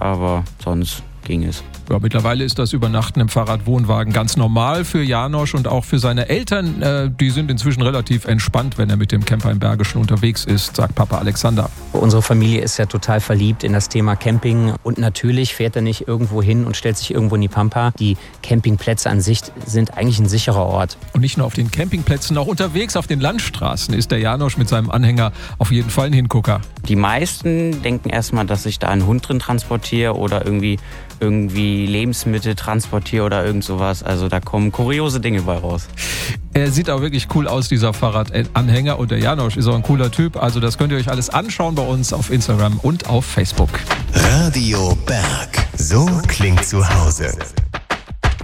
aber sonst ging es. Ja, mittlerweile ist das Übernachten im Fahrradwohnwagen ganz normal für Janosch und auch für seine Eltern. Die sind inzwischen relativ entspannt, wenn er mit dem Camper im Bergischen unterwegs ist, sagt Papa Alexander. Unsere Familie ist ja total verliebt in das Thema Camping und natürlich fährt er nicht irgendwo hin und stellt sich irgendwo in die Pampa. Die Campingplätze an sich sind eigentlich ein sicherer Ort. Und nicht nur auf den Campingplätzen, auch unterwegs auf den Landstraßen ist der Janosch mit seinem Anhänger auf jeden Fall ein Hingucker. Die meisten denken erstmal, dass ich da einen Hund drin transportiere oder irgendwie Lebensmittel transportiere oder irgend sowas. Also da kommen kuriose Dinge bei raus. Er sieht auch wirklich cool aus, dieser Fahrradanhänger. Und der Janosch ist auch ein cooler Typ. Also das könnt ihr euch alles anschauen bei uns auf Instagram und auf Facebook. Radio Berg. So klingt zu Hause.